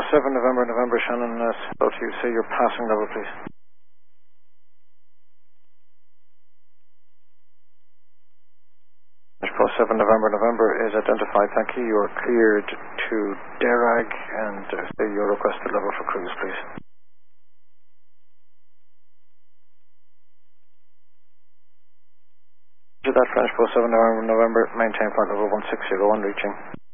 7 November, Shannon, hello to you. Say your passing level, please. French 7 November is identified, thank you. You are cleared to Derag, and say your requested level for cruise, please. To that French 7 November, maintain flight level 160 on reaching.